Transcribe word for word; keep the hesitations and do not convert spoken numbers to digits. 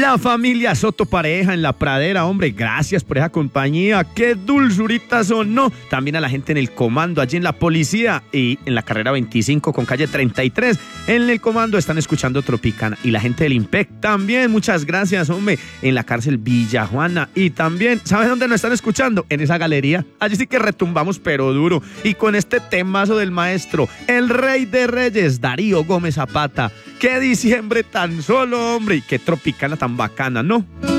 La familia Soto Pareja en La Pradera, hombre, gracias por esa compañía, qué dulzuritas son, ¿no? También a la gente en el comando, allí en la policía y en la carrera veinticinco con calle treinta y tres, en el comando están escuchando Tropicana. Y la gente del IMPEC también, muchas gracias, hombre, en la cárcel Villa Juana. Y también, ¿sabes dónde nos están escuchando? En esa galería, allí sí que retumbamos pero duro. Y con este temazo del maestro, el rey de reyes, Darío Gómez Zapata. Qué diciembre tan solo, hombre, y qué Tropicana tan bacana, ¿no?